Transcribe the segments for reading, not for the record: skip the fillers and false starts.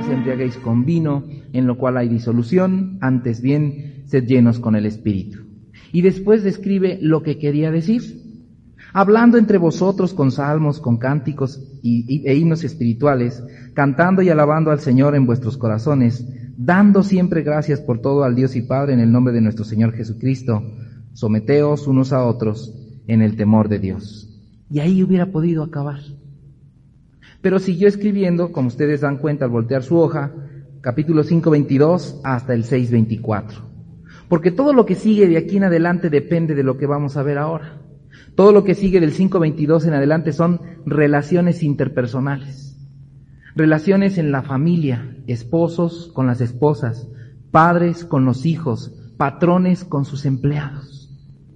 os embriaguéis con vino, en lo cual hay disolución, antes bien, sed llenos con el Espíritu. Y después describe lo que quería decir. Hablando entre vosotros con salmos, con cánticos e himnos espirituales, cantando y alabando al Señor en vuestros corazones, dando siempre gracias por todo al Dios y Padre en el nombre de nuestro Señor Jesucristo. Someteos unos a otros en el temor de Dios. Y ahí hubiera podido acabar. Pero siguió escribiendo, como ustedes dan cuenta al voltear su hoja, capítulo 5:22 hasta el 6:24. Porque todo lo que sigue de aquí en adelante depende de lo que vamos a ver ahora. Todo lo que sigue del 5:22 en adelante son relaciones interpersonales. Relaciones en la familia, esposos con las esposas, padres con los hijos, patrones con sus empleados.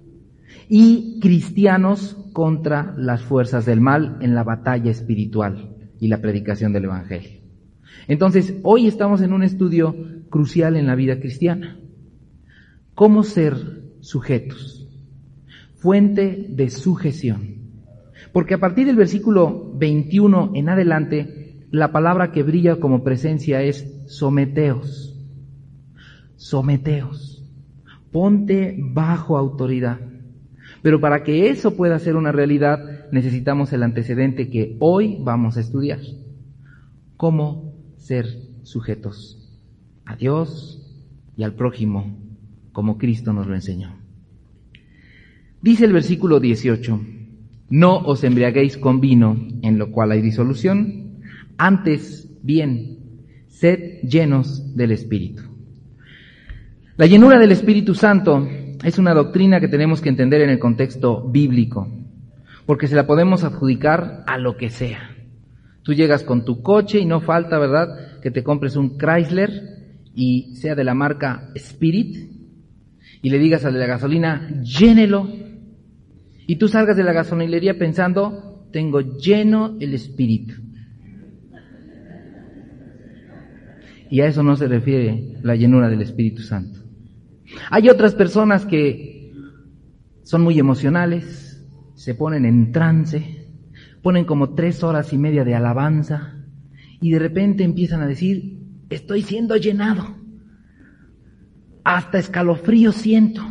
Y cristianos contra las fuerzas del mal en la batalla espiritual y la predicación del Evangelio. Entonces, hoy estamos en un estudio crucial en la vida cristiana. ¿Cómo ser sujetos? Fuente de sujeción. Porque a partir del versículo 21 en adelante, la palabra que brilla como presencia es someteos. Someteos. Ponte bajo autoridad. Pero para que eso pueda ser una realidad, necesitamos el antecedente que hoy vamos a estudiar. ¿Cómo ser sujetos a Dios y al prójimo, como Cristo nos lo enseñó? Dice el versículo 18, no os embriaguéis con vino, en lo cual hay disolución, antes bien, sed llenos del Espíritu. La llenura del Espíritu Santo es una doctrina que tenemos que entender en el contexto bíblico, porque se la podemos adjudicar a lo que sea. Tú llegas con tu coche y no falta, ¿verdad?, que te compres un Chrysler y sea de la marca Spirit y le digas al de la gasolina, llénelo. Y tú salgas de la gasolinería pensando, tengo lleno el Espíritu. Y a eso no se refiere la llenura del Espíritu Santo. Hay otras personas que son muy emocionales, se ponen en trance, ponen como 3 horas y media de alabanza y de repente empiezan a decir, estoy siendo llenado, hasta escalofrío siento.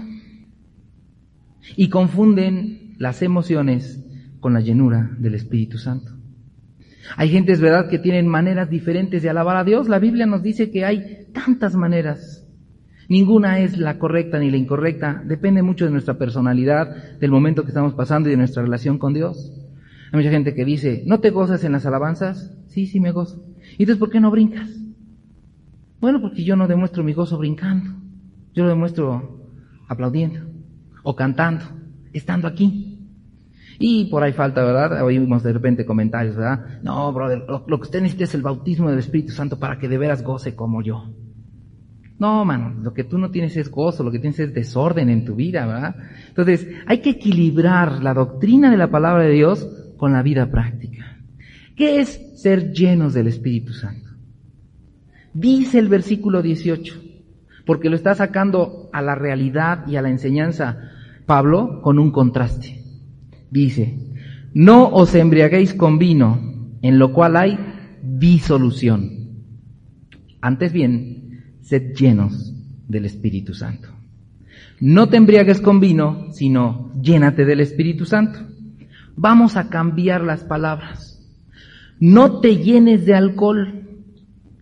Y confunden las emociones con la llenura del Espíritu Santo. Hay gente, es verdad, que tienen maneras diferentes de alabar a Dios. La Biblia nos dice que hay tantas maneras. Ninguna es la correcta ni la incorrecta. Depende mucho de nuestra personalidad, del momento que estamos pasando y de nuestra relación con Dios. Hay mucha gente que dice, ¿no te gozas en las alabanzas? Sí, sí me gozo. ¿Y entonces por qué no brincas? Bueno, porque yo no demuestro mi gozo brincando. Yo lo demuestro aplaudiendo o cantando, estando aquí. Y por ahí falta, ¿verdad? Oímos de repente comentarios, ¿verdad? No, brother, lo que usted necesita es el bautismo del Espíritu Santo para que de veras goce como yo. No, mano, lo que tú no tienes es gozo, lo que tienes es desorden en tu vida, ¿verdad? Entonces, hay que equilibrar la doctrina de la palabra de Dios con la vida práctica. ¿Qué es ser llenos del Espíritu Santo? Dice el versículo 18, porque lo está sacando a la realidad y a la enseñanza Pablo con un contraste. Dice, no os embriaguéis con vino, en lo cual hay disolución. Antes bien, sed llenos del Espíritu Santo. No te embriagues con vino, sino llénate del Espíritu Santo. Vamos a cambiar las palabras. No te llenes de alcohol,